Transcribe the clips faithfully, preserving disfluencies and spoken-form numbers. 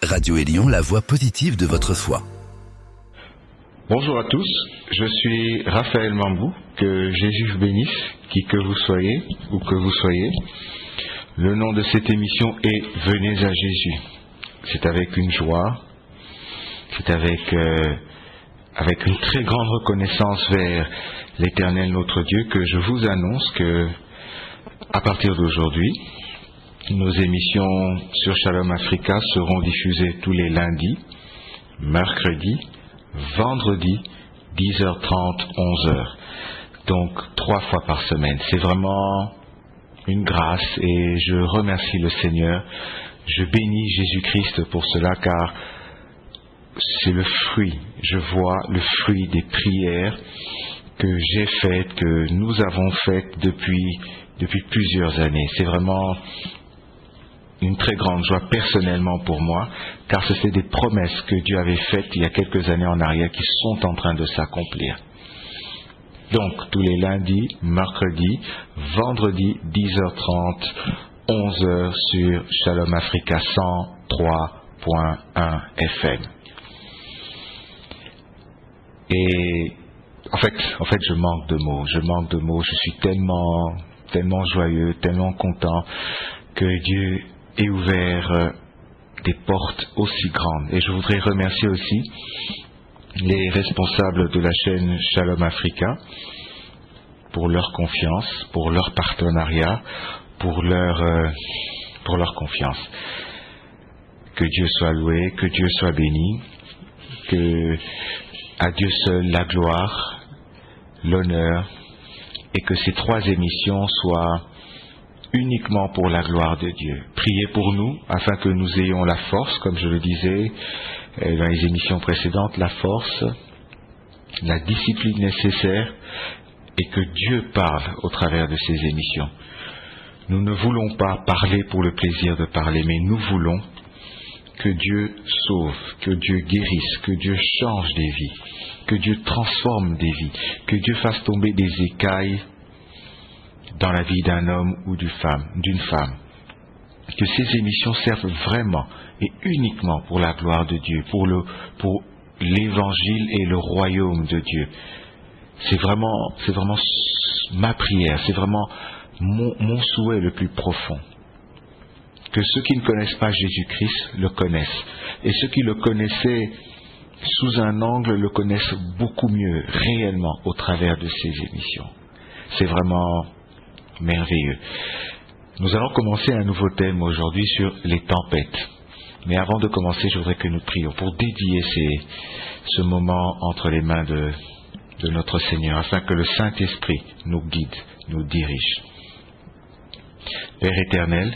Radio Élion, la voix positive de votre foi. Bonjour à tous, je suis Raphaël Mambou, que Jésus vous bénisse, qui que vous soyez ou que vous soyez. Le nom de cette émission est « Venez à Jésus ». C'est avec une joie, c'est avec, euh, avec une très grande reconnaissance vers l'Éternel notre Dieu que je vous annonce que, à partir d'aujourd'hui, nos émissions sur Shalom Africa seront diffusées tous les lundis, mercredis, vendredi, dix heures trente, onze heures. Donc, trois fois par semaine. C'est vraiment une grâce et je remercie le Seigneur. Je bénis Jésus-Christ pour cela car c'est le fruit, je vois le fruit des prières que j'ai faites, que nous avons faites depuis, depuis plusieurs années. C'est vraiment une très grande joie personnellement pour moi, car ce sont des promesses que Dieu avait faites il y a quelques années en arrière qui sont en train de s'accomplir. Donc, tous les lundis, mercredis, vendredi, dix heures trente, onze heures sur Shalom Africa cent trois point un F M. Et en fait, en fait, je manque de mots, je manque de mots, je suis tellement, tellement joyeux, tellement content que Dieu ait ouvert des portes aussi grandes. Et je voudrais remercier aussi les responsables de la chaîne Shalom Africa pour leur confiance, pour leur partenariat, pour leur, euh, pour leur confiance. Que Dieu soit loué, que Dieu soit béni, que à Dieu seul la gloire, l'honneur, et que ces trois émissions soient uniquement pour la gloire de Dieu. Priez pour nous, afin que nous ayons la force, comme je le disais dans les émissions précédentes, la force, la discipline nécessaire, et que Dieu parle au travers de ces émissions. Nous ne voulons pas parler pour le plaisir de parler, mais nous voulons que Dieu sauve, que Dieu guérisse, que Dieu change des vies, que Dieu transforme des vies, que Dieu fasse tomber des écailles dans la vie d'un homme ou d'une femme, d'une femme. Que ces émissions servent vraiment et uniquement pour la gloire de Dieu, pour le, pour l'évangile et le royaume de Dieu. C'est vraiment, c'est vraiment ma prière, c'est vraiment mon, mon souhait le plus profond. Que ceux qui ne connaissent pas Jésus-Christ le connaissent. Et ceux qui le connaissaient sous un angle le connaissent beaucoup mieux, réellement, au travers de ces émissions. C'est vraiment merveilleux. Nous allons commencer un nouveau thème aujourd'hui sur les tempêtes. Mais avant de commencer, je voudrais que nous prions pour dédier ces, ce moment entre les mains de, de notre Seigneur, afin que le Saint-Esprit nous guide, nous dirige. Père éternel,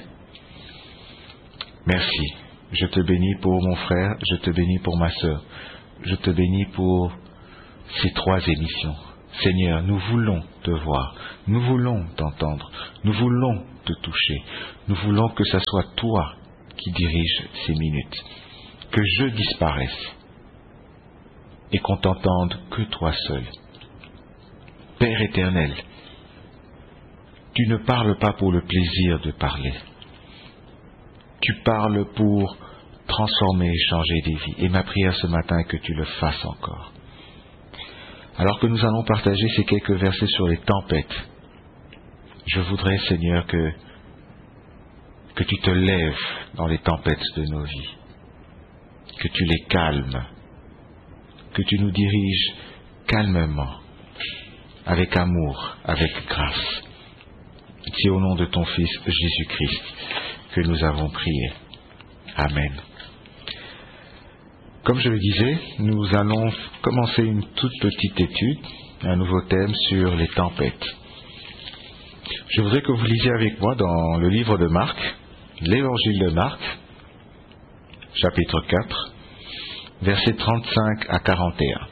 merci. Je te bénis pour mon frère, je te bénis pour ma sœur, je te bénis pour ces trois émissions. Seigneur, nous voulons te voir, nous voulons t'entendre, nous voulons te toucher, nous voulons que ce soit toi qui dirige ces minutes, que je disparaisse et qu'on t'entende que toi seul. Père éternel, tu ne parles pas pour le plaisir de parler, tu parles pour transformer et changer des vies, et ma prière ce matin est que tu le fasses encore. Alors que nous allons partager ces quelques versets sur les tempêtes, je voudrais, Seigneur, que, que tu te lèves dans les tempêtes de nos vies, que tu les calmes, que tu nous diriges calmement, avec amour, avec grâce. C'est au nom de ton Fils Jésus-Christ que nous avons prié. Amen. Comme je le disais, nous allons commencer une toute petite étude, un nouveau thème sur les tempêtes. Je voudrais que vous lisiez avec moi dans le livre de Marc, l'évangile de Marc, chapitre quatre, versets trente-cinq à quarante et un.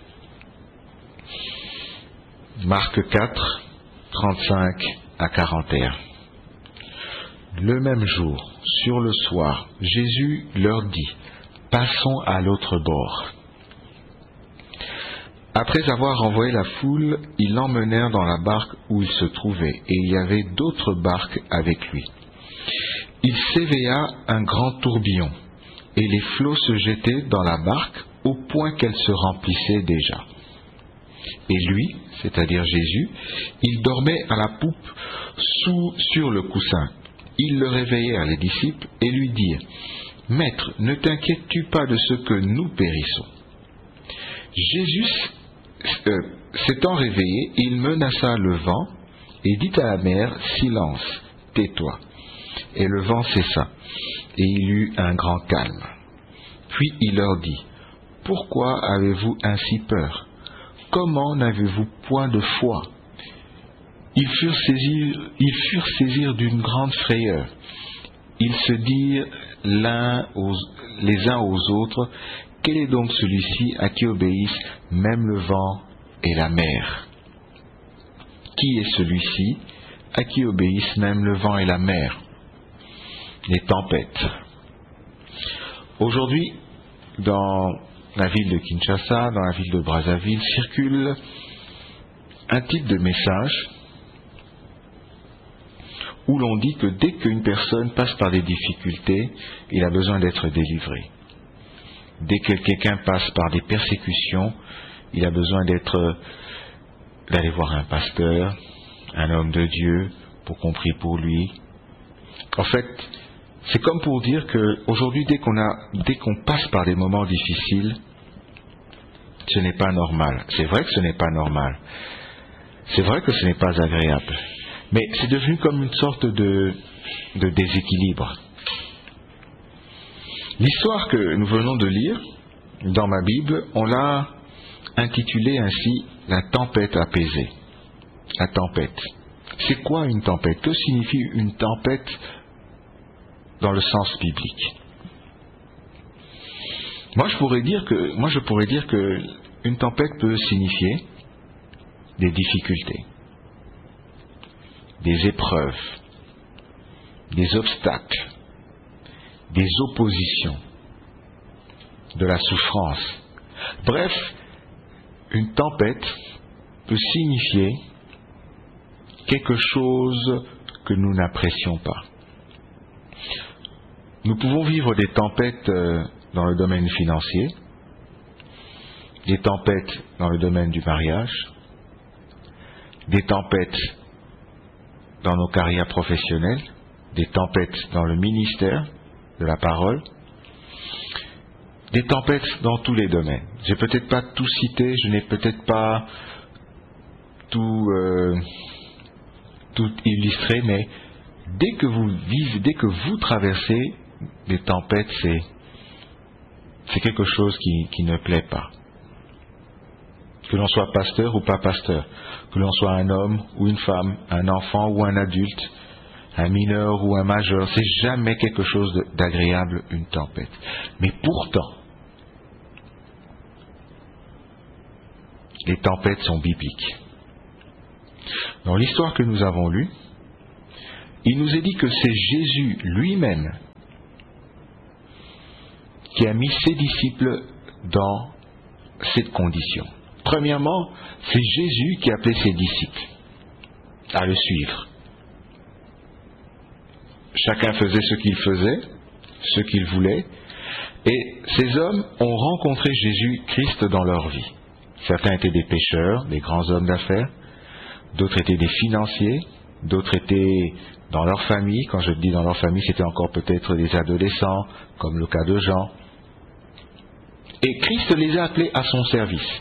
Marc quatre, trente-cinq à quarante et un. Le même jour, sur le soir, Jésus leur dit: passons à l'autre bord. Après avoir envoyé la foule, ils l'emmenèrent dans la barque où il se trouvait, et il y avait d'autres barques avec lui. Il s'éveilla un grand tourbillon, et les flots se jetaient dans la barque au point qu'elle se remplissait déjà. Et lui, c'est-à-dire Jésus, il dormait à la poupe sous, sur le coussin. Ils le réveillèrent, les disciples, et lui dirent, « Maître, ne t'inquiètes-tu pas de ce que nous périssons ?» Jésus, euh, s'étant réveillé, il menaça le vent et dit à la mer, « Silence, tais-toi. » Et le vent cessa, et il eut un grand calme. Puis il leur dit, « Pourquoi avez-vous ainsi peur ? Comment n'avez-vous point de foi ?» Ils furent saisis, ils furent saisis d'une grande frayeur. Ils se dirent l'un aux, les uns aux autres, « Quel est donc celui-ci à qui obéissent même le vent et la mer ?» Qui est celui-ci à qui obéissent même le vent et la mer? Les tempêtes. Aujourd'hui, dans la ville de Kinshasa, dans la ville de Brazzaville, circule un titre de message où l'on dit que dès qu'une personne passe par des difficultés, il a besoin d'être délivré. Dès que quelqu'un passe par des persécutions, il a besoin d'être, d'aller voir un pasteur, un homme de Dieu, pour qu'on prie pour lui. En fait, c'est comme pour dire qu'aujourd'hui, dès qu'on a, dès qu'on passe par des moments difficiles, ce n'est pas normal. C'est vrai que ce n'est pas normal. C'est vrai que ce n'est pas agréable. Mais c'est devenu comme une sorte de, de déséquilibre. L'histoire que nous venons de lire dans ma Bible, on l'a intitulée ainsi « La tempête apaisée ». La tempête. C'est quoi une tempête? Que signifie une tempête dans le sens biblique? Moi, je pourrais dire que, moi, je pourrais dire que une tempête peut signifier des difficultés, des épreuves, des obstacles, des oppositions, de la souffrance. Bref, une tempête peut signifier quelque chose que nous n'apprécions pas. Nous pouvons vivre des tempêtes dans le domaine financier, des tempêtes dans le domaine du mariage, des tempêtes dans nos carrières professionnelles, des tempêtes dans le ministère de la parole, des tempêtes dans tous les domaines. Je n'ai peut-être pas tout cité, je n'ai peut-être pas tout, euh, tout illustré, mais dès que vous vivez, dès que vous traversez des tempêtes, c'est, c'est quelque chose qui, qui ne plaît pas. Que l'on soit pasteur ou pas pasteur, que l'on soit un homme ou une femme, un enfant ou un adulte, un mineur ou un majeur, c'est jamais quelque chose de, d'agréable, une tempête. Mais pourtant, les tempêtes sont bibliques. Dans l'histoire que nous avons lue, il nous est dit que c'est Jésus lui-même qui a mis ses disciples dans cette condition. Premièrement, c'est Jésus qui a appelé ses disciples à le suivre. Chacun faisait ce qu'il faisait, ce qu'il voulait, et ces hommes ont rencontré Jésus-Christ dans leur vie. Certains étaient des pêcheurs, des grands hommes d'affaires, d'autres étaient des financiers, d'autres étaient dans leur famille. Quand je dis dans leur famille, c'était encore peut-être des adolescents, comme le cas de Jean. Et Christ les a appelés à son service.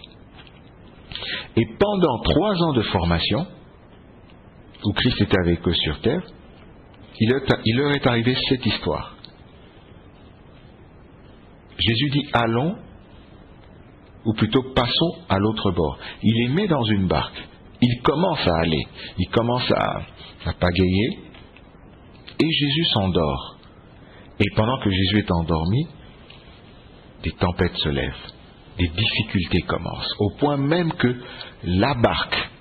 Et pendant trois ans de formation, où Christ était avec eux sur terre, il leur est arrivé cette histoire. Jésus dit « Allons », ou plutôt « Passons à l'autre bord ». Il les met dans une barque. Il commence à aller. Il commence à, à pagayer. Et Jésus s'endort. Et pendant que Jésus est endormi, des tempêtes se lèvent. Des difficultés commencent. Au point même que la barque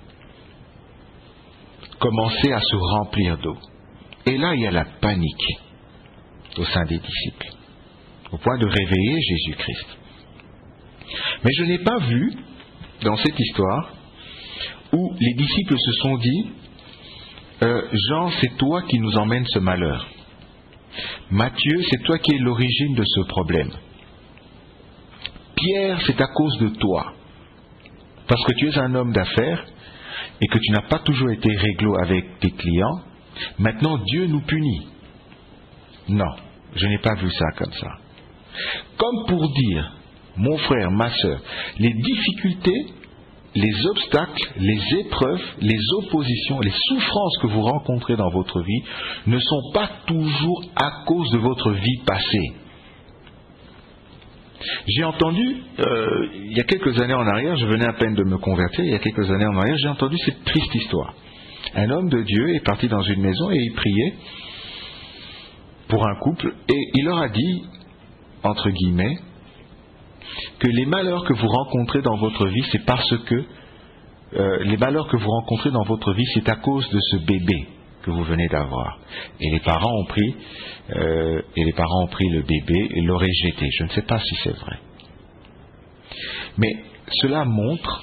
commençait à se remplir d'eau. Et là, il y a la panique au sein des disciples, au point de réveiller Jésus-Christ. Mais je n'ai pas vu, dans cette histoire, où les disciples se sont dit euh, « Jean, c'est toi qui nous emmènes ce malheur. » Matthieu, c'est toi qui es l'origine de ce problème. Pierre, c'est à cause de toi. Parce que tu es un homme d'affaires et que tu n'as pas toujours été réglo avec tes clients. Maintenant, Dieu nous punit. Non, je n'ai pas vu ça comme ça. Comme pour dire, mon frère, ma sœur, les difficultés, les obstacles, les épreuves, les oppositions, les souffrances que vous rencontrez dans votre vie ne sont pas toujours à cause de votre vie passée. J'ai entendu, euh, il y a quelques années en arrière, je venais à peine de me convertir, il y a quelques années en arrière, j'ai entendu cette triste histoire. Un homme de Dieu est parti dans une maison et il priait pour un couple et il leur a dit, entre guillemets, que les malheurs que vous rencontrez dans votre vie, c'est parce que euh, les malheurs que vous rencontrez dans votre vie, c'est à cause de ce bébé que vous venez d'avoir. Et les parents ont pris euh, et les parents ont pris le bébé et l'auraient jeté. Je ne sais pas si c'est vrai. Mais cela montre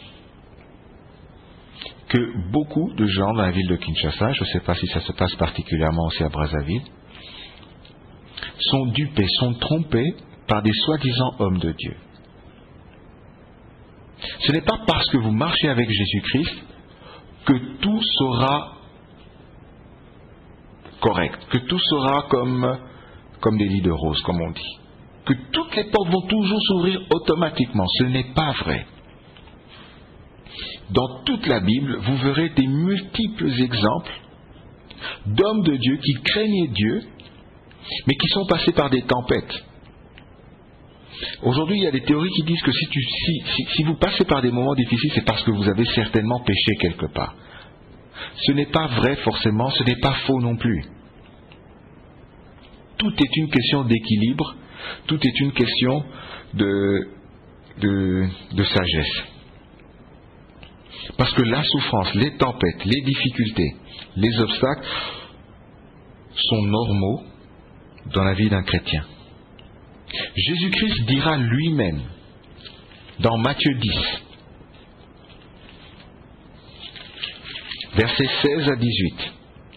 que beaucoup de gens dans la ville de Kinshasa, je ne sais pas si ça se passe particulièrement aussi à Brazzaville, sont dupés, sont trompés par des soi-disant hommes de Dieu. Ce n'est pas parce que vous marchez avec Jésus-Christ que tout sera correct, que tout sera comme, comme des lits de roses, comme on dit. Que toutes les portes vont toujours s'ouvrir automatiquement. Ce n'est pas vrai. Dans toute la Bible, vous verrez des multiples exemples d'hommes de Dieu qui craignaient Dieu, mais qui sont passés par des tempêtes. Aujourd'hui, il y a des théories qui disent que si, tu, si, si, si vous passez par des moments difficiles, c'est parce que vous avez certainement péché quelque part. Ce n'est pas vrai forcément, ce n'est pas faux non plus. Tout est une question d'équilibre, tout est une question de, de, de sagesse. Parce que la souffrance, les tempêtes, les difficultés, les obstacles sont normaux dans la vie d'un chrétien. Jésus-Christ dira lui-même dans Matthieu dix, versets seize à dix-huit.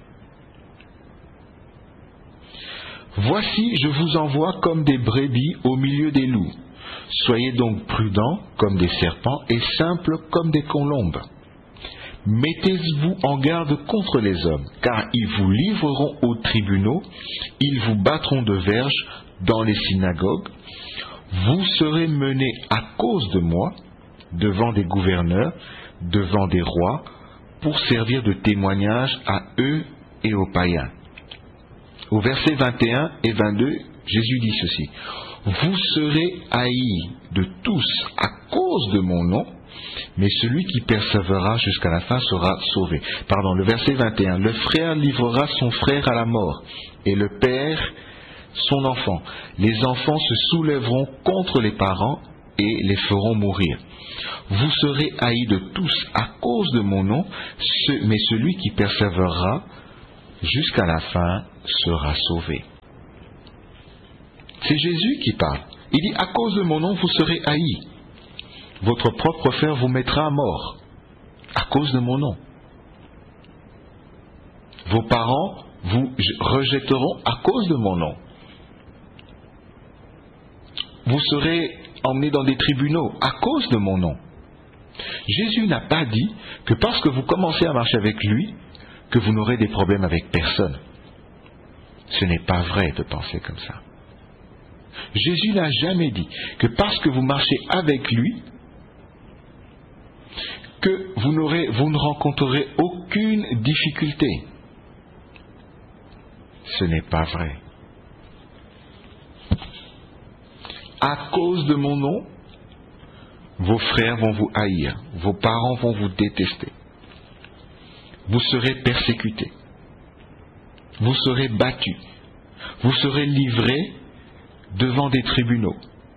Voici, je vous envoie comme des brebis au milieu des loups. Soyez donc prudents comme des serpents et simples comme des colombes. Mettez-vous en garde contre les hommes, car ils vous livreront aux tribunaux, ils vous battront de verges dans les synagogues. Vous serez menés à cause de moi devant des gouverneurs, devant des rois, pour servir de témoignage à eux et aux païens. Au verset vingt et un et vingt-deux, Jésus dit ceci. Vous serez haïs de tous à cause de mon nom, mais celui qui persévérera jusqu'à la fin sera sauvé. Pardon, le verset vingt et un. Le frère livrera son frère à la mort, et le père son enfant. Les enfants se soulèveront contre les parents et les feront mourir. Vous serez haïs de tous à cause de mon nom, mais celui qui persévérera jusqu'à la fin sera sauvé. C'est Jésus qui parle. Il dit, à cause de mon nom, vous serez haïs. Votre propre frère vous mettra à mort, à cause de mon nom. Vos parents vous rejetteront à cause de mon nom. Vous serez emmenés dans des tribunaux à cause de mon nom. Jésus n'a pas dit que parce que vous commencez à marcher avec lui, que vous n'aurez des problèmes avec personne. Ce n'est pas vrai de penser comme ça. Jésus n'a jamais dit que parce que vous marchez avec lui, que vous, n'aurez, vous ne rencontrerez aucune difficulté. Ce n'est pas vrai. À cause de mon nom, vos frères vont vous haïr, vos parents vont vous détester. Vous serez persécutés, vous serez battus, vous serez livrés devant des tribunaux.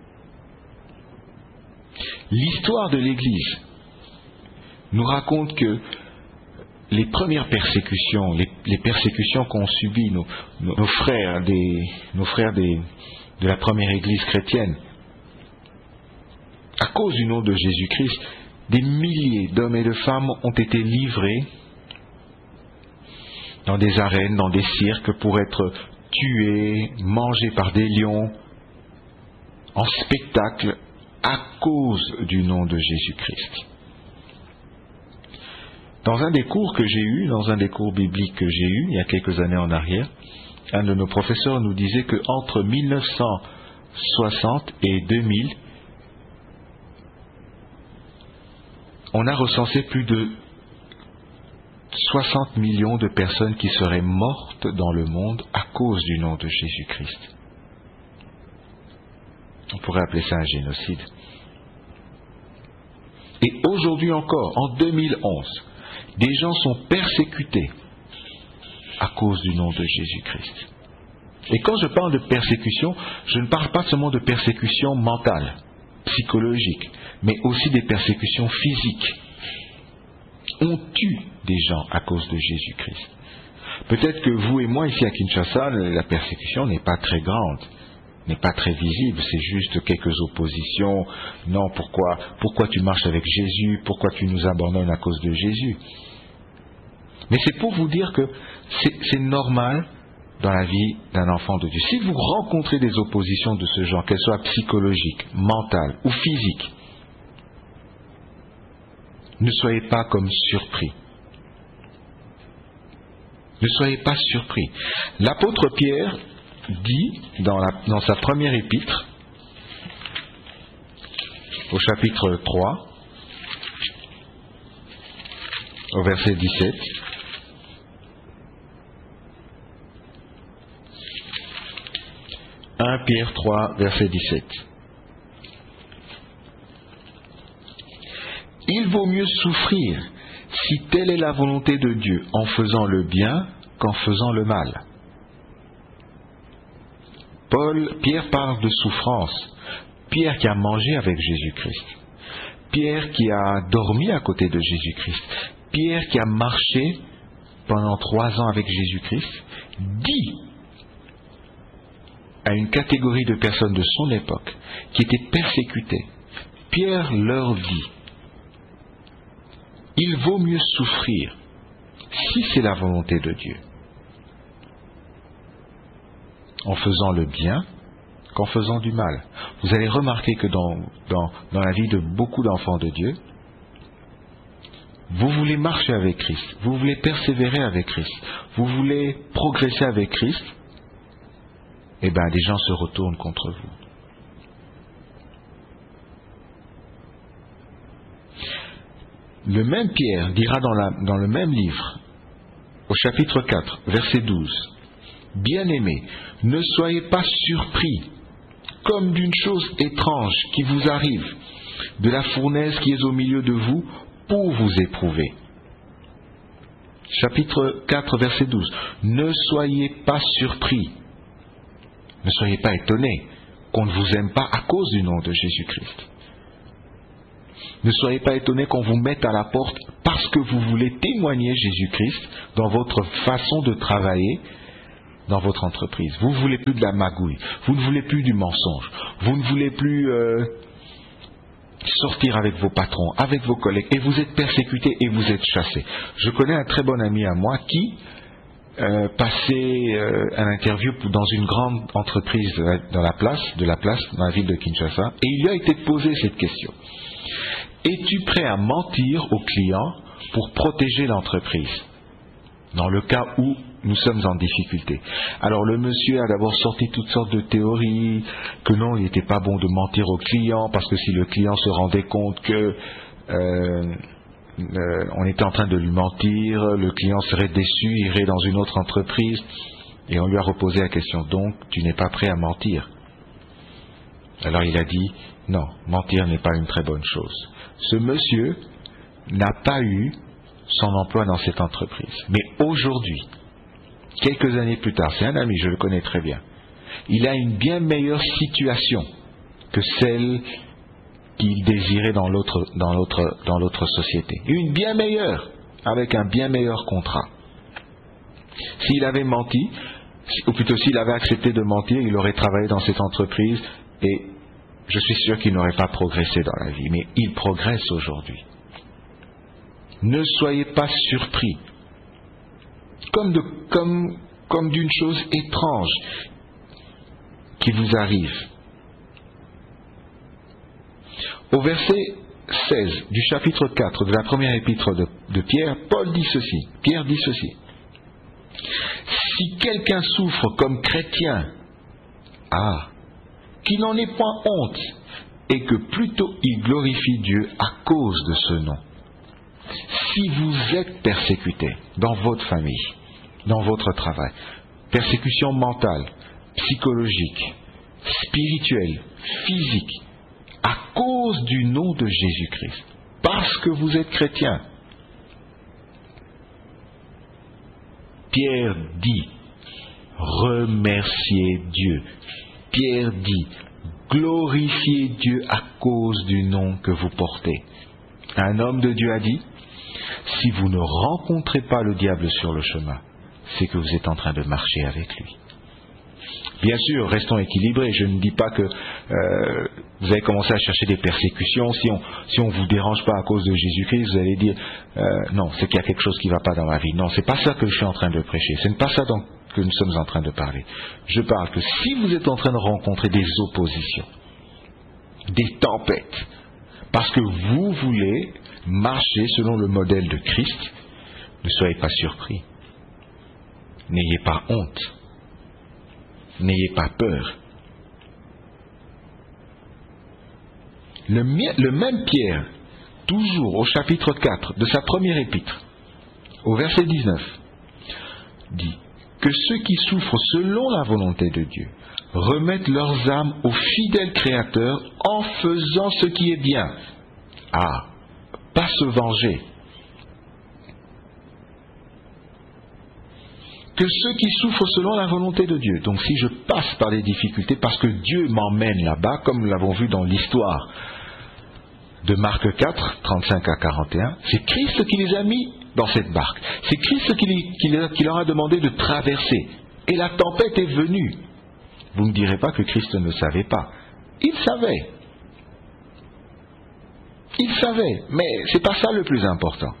L'histoire de l'Église nous raconte que les premières persécutions, les, les persécutions qu'ont subies nos, nos, nos frères, des, nos frères des, de la première Église chrétienne, à cause du nom de Jésus-Christ, des milliers d'hommes et de femmes ont été livrés dans des arènes, dans des cirques, pour être tués, mangés par des lions, en spectacle, à cause du nom de Jésus-Christ. Dans un des cours que j'ai eu, dans un des cours bibliques que j'ai eu il y a quelques années en arrière, un de nos professeurs nous disait qu'entre mille neuf cent soixante et deux mille, on a recensé plus de soixante millions de personnes qui seraient mortes dans le monde à cause du nom de Jésus-Christ. On pourrait appeler ça un génocide. Et aujourd'hui encore, en deux mille onze, des gens sont persécutés à cause du nom de Jésus-Christ. Et quand je parle de persécution, je ne parle pas seulement de persécution mentale, psychologique, mais aussi des persécutions physiques. On tue des gens à cause de Jésus-Christ. Peut-être que vous et moi, ici à Kinshasa, la persécution n'est pas très grande, n'est pas très visible, c'est juste quelques oppositions. Non, pourquoi, pourquoi tu marches avec Jésus? Pourquoi tu nous abandonnes à cause de Jésus? Mais c'est pour vous dire que c'est, c'est normal dans la vie d'un enfant de Dieu. Si vous rencontrez des oppositions de ce genre, qu'elles soient psychologiques, mentales ou physiques, ne soyez pas comme surpris. Ne soyez pas surpris. L'apôtre Pierre dit dans, la, dans sa première épître, au chapitre trois, au verset dix-sept, premier Pierre trois, verset dix-sept. Il vaut mieux souffrir, si telle est la volonté de Dieu, en faisant le bien qu'en faisant le mal. Paul, Pierre parle de souffrance. Pierre qui a mangé avec Jésus-Christ. Pierre qui a dormi à côté de Jésus-Christ. Pierre qui a marché pendant trois ans avec Jésus-Christ, dit à une catégorie de personnes de son époque qui étaient persécutées. Pierre leur dit, il vaut mieux souffrir si c'est la volonté de Dieu, en faisant le bien qu'en faisant du mal. Vous allez remarquer que dans, dans, dans la vie de beaucoup d'enfants de Dieu, vous voulez marcher avec Christ, vous voulez persévérer avec Christ, vous voulez progresser avec Christ, eh bien les gens se retournent contre vous. Le même Pierre dira dans, la, dans le même livre, au chapitre quatre, verset douze, « Bien-aimés, ne soyez pas surpris, comme d'une chose étrange qui vous arrive, de la fournaise qui est au milieu de vous, pour vous éprouver. » Chapitre quatre, verset douze, « Ne soyez pas surpris, ne soyez pas étonnés qu'on ne vous aime pas à cause du nom de Jésus-Christ. Ne soyez pas étonnés qu'on vous mette à la porte parce que vous voulez témoigner Jésus-Christ dans votre façon de travailler, dans votre entreprise. Vous ne voulez plus de la magouille, vous ne voulez plus du mensonge, vous ne voulez plus euh, sortir avec vos patrons, avec vos collègues, et vous êtes persécutés et vous êtes chassés. Je connais un très bon ami à moi qui euh, passait euh, un interview dans une grande entreprise de la, dans la place, de la place, dans la ville de Kinshasa, et il lui a été posé cette question. Es-tu prêt à mentir aux clients pour protéger l'entreprise dans le cas où nous sommes en difficulté? Alors le monsieur a d'abord sorti toutes sortes de théories, que non, il n'était pas bon de mentir aux clients, parce que si le client se rendait compte que euh, euh, on était en train de lui mentir, le client serait déçu, irait dans une autre entreprise. Et on lui a reposé la question, donc tu n'es pas prêt à mentir? Alors il a dit, non, mentir n'est pas une très bonne chose. Ce monsieur n'a pas eu son emploi dans cette entreprise. Mais aujourd'hui, quelques années plus tard, c'est un ami, je le connais très bien, il a une bien meilleure situation que celle qu'il désirait dans l'autre, dans l'autre, dans l'autre société. Une bien meilleure, avec un bien meilleur contrat. S'il avait menti, ou plutôt s'il avait accepté de mentir, il aurait travaillé dans cette entreprise et je suis sûr qu'il n'aurait pas progressé dans la vie, mais il progresse aujourd'hui. Ne soyez pas surpris. Comme, de, comme comme d'une chose étrange qui vous arrive. Au verset seize du chapitre quatre de la première épître de, de Pierre, Paul dit ceci, Pierre dit ceci. Si quelqu'un souffre comme chrétien, ah, qu'il n'en ait point honte, et que plutôt il glorifie Dieu à cause de ce nom. Si vous êtes persécuté dans votre famille, dans votre travail, persécution mentale, psychologique, spirituelle, physique, à cause du nom de Jésus-Christ, parce que vous êtes chrétien, Pierre dit, remerciez Dieu. Pierre dit, glorifiez Dieu à cause du nom que vous portez. Un homme de Dieu a dit, si vous ne rencontrez pas le diable sur le chemin, c'est que vous êtes en train de marcher avec lui. Bien sûr, restons équilibrés. Je ne dis pas que euh, vous allez commencer à chercher des persécutions. Si on si on vous dérange pas à cause de Jésus-Christ, vous allez dire euh, non, c'est qu'il y a quelque chose qui ne va pas dans ma vie. Non, c'est pas ça que je suis en train de prêcher. Ce n'est pas ça dont, que nous sommes en train de parler. Je parle que si vous êtes en train de rencontrer des oppositions, des tempêtes, parce que vous voulez marcher selon le modèle de Christ, ne soyez pas surpris. N'ayez pas honte. N'ayez pas peur. Le, le même Pierre, toujours au chapitre quatre de sa première épître, au verset dix-neuf, dit que ceux qui souffrent selon la volonté de Dieu remettent leurs âmes au fidèle Créateur en faisant ce qui est bien. Ah, pas se venger. Que ceux qui souffrent selon la volonté de Dieu. Donc si je passe par des difficultés, parce que Dieu m'emmène là-bas, comme nous l'avons vu dans l'histoire de Marc quatre, trente-cinq à quarante et un, c'est Christ qui les a mis dans cette barque. C'est Christ qui, les, qui, les, qui leur a demandé de traverser. Et la tempête est venue. Vous ne direz pas que Christ ne savait pas. Il savait. Il savait. Mais ce n'est pas ça le plus important.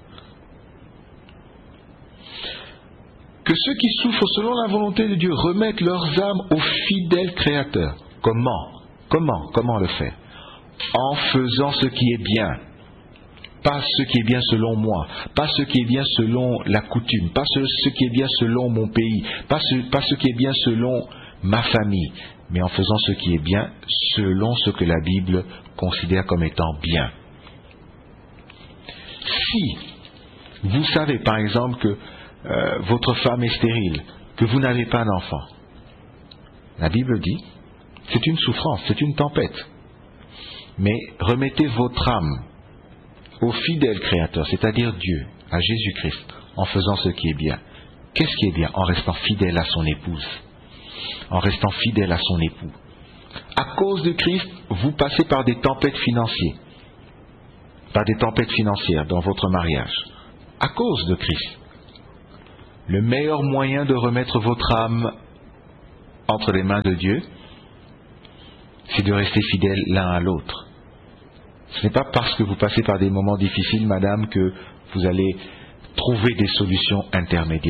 Que ceux qui souffrent selon la volonté de Dieu remettent leurs âmes au fidèle Créateur. Comment ? Comment ? Comment le faire ? En faisant ce qui est bien. Pas ce qui est bien selon moi. Pas ce qui est bien selon la coutume. Pas ce, ce qui est bien selon mon pays. Pas ce, pas ce qui est bien selon ma famille. Mais en faisant ce qui est bien selon ce que la Bible considère comme étant bien. Si vous savez par exemple que Euh, votre femme est stérile, que vous n'avez pas d'enfant. La Bible dit, c'est une souffrance, c'est une tempête. Mais remettez votre âme au fidèle Créateur, c'est-à-dire Dieu, à Jésus-Christ, en faisant ce qui est bien. Qu'est-ce qui est bien ? En restant fidèle à son épouse, en restant fidèle à son époux. À cause de Christ, vous passez par des tempêtes financières, par des tempêtes financières dans votre mariage. À cause de Christ. Le meilleur moyen de remettre votre âme entre les mains de Dieu, c'est de rester fidèle l'un à l'autre. Ce n'est pas parce que vous passez par des moments difficiles, madame, que vous allez trouver des solutions intermédiaires.